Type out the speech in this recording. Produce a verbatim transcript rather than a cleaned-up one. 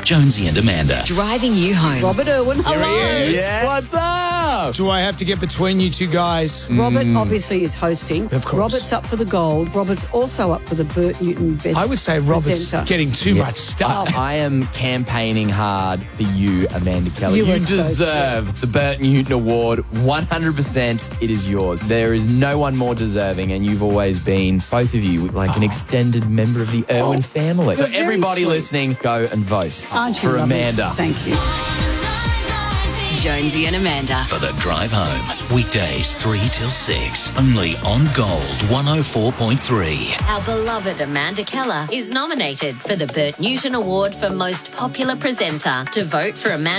Jonesy and Amanda. Driving you home. Robert Irwin, hello. Here he is. Yeah. What's up? Do I have to get between you two guys? Robert obviously is hosting. Of course. Robert's up for the gold. Robert's also up for the Bert Newton Best I would say Robert's Presenter. getting too Yeah. much stuff. I, I am campaigning hard for you, Amanda Keller. You You, are so deserve the Bert Newton Award. one hundred percent it is yours. There is no one more deserving, and you've always been, both of you, like an extended member of the Irwin family. So You're very everybody sweet. listening, go and vote Aren't you for lovely? Amanda. Thank you. Jonesy and Amanda. For the drive home. Weekdays three till six. Only on Gold one oh four point three. Our beloved Amanda Keller is nominated for the Bert Newton Award for Most Popular Presenter. To vote for Amanda